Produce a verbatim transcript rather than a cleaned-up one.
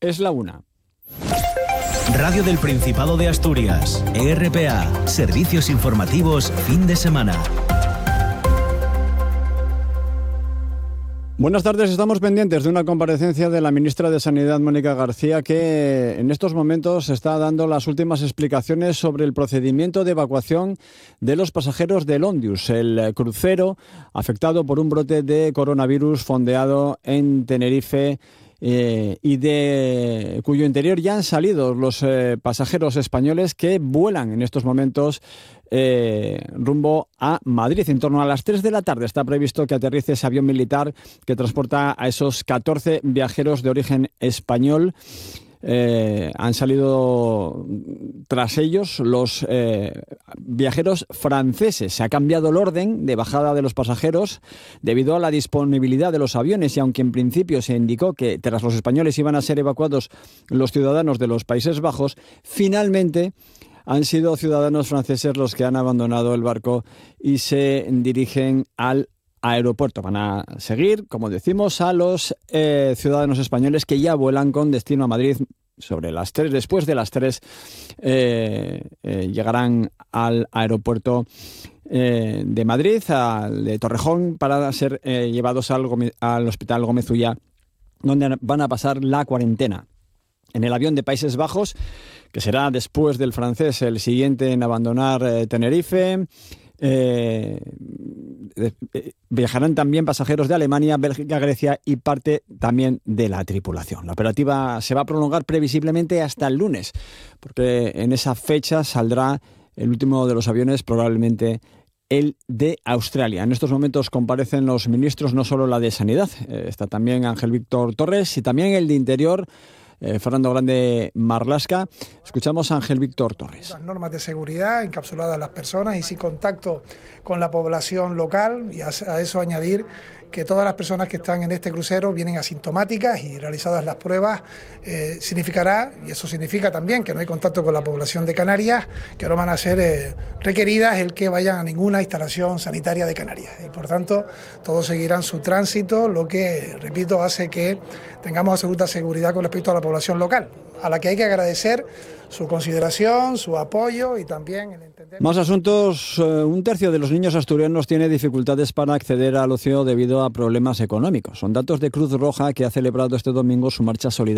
Es la una. Radio del Principado de Asturias, E R P A, Servicios Informativos, fin de semana. Buenas tardes, estamos pendientes de una comparecencia de la ministra de Sanidad, Mónica García, que en estos momentos está dando las últimas explicaciones sobre el procedimiento de evacuación de los pasajeros del Ondius, el crucero afectado por un brote de coronavirus fondeado en Tenerife, Eh, y de cuyo interior ya han salido los eh, pasajeros españoles que vuelan en estos momentos eh, rumbo a Madrid. En torno a las tres de la tarde está previsto que aterrice ese avión militar que transporta a esos catorce viajeros de origen español. Eh, han salido tras ellos los eh, viajeros franceses. Se ha cambiado el orden de bajada de los pasajeros debido a la disponibilidad de los aviones, y aunque en principio se indicó que tras los españoles iban a ser evacuados los ciudadanos de los Países Bajos, finalmente han sido ciudadanos franceses los que han abandonado el barco y se dirigen al aeropuerto. Van a seguir, como decimos, a los eh, ciudadanos españoles que ya vuelan con destino a Madrid sobre las tres. Después de las tres eh, eh, llegarán al aeropuerto eh, de Madrid, al de Torrejón, para ser eh, llevados al, al Hospital Gómez Ulla, donde van a pasar la cuarentena. En el avión de Países Bajos, que será después del francés el siguiente en abandonar eh, Tenerife, Eh, eh, viajarán también pasajeros de Alemania, Bélgica, Grecia y parte también de la tripulación. La operativa se va a prolongar previsiblemente hasta el lunes, porque en esa fecha saldrá el último de los aviones, probablemente el de Australia. En estos momentos comparecen los ministros, no solo la de Sanidad, eh, está también Ángel Víctor Torres y también el de Interior, Eh, Fernando Grande Marlaska. Escuchamos a Ángel Víctor Torres. Las normas de seguridad encapsuladas en las personas y sin contacto con la población local, y a, a eso añadir que todas las personas que están en este crucero vienen asintomáticas y realizadas las pruebas, eh, significará, y eso significa también que no hay contacto con la población de Canarias, que no van a ser eh, requeridas el que vayan a ninguna instalación sanitaria de Canarias. Y por tanto, todos seguirán su tránsito, lo que, repito, hace que tengamos absoluta seguridad con respecto a la población local, a la que hay que agradecer su consideración, su apoyo y también el entender... Más asuntos. Un tercio de los niños asturianos tiene dificultades para acceder al ocio debido a problemas económicos. Son datos de Cruz Roja, que ha celebrado este domingo su marcha solidaria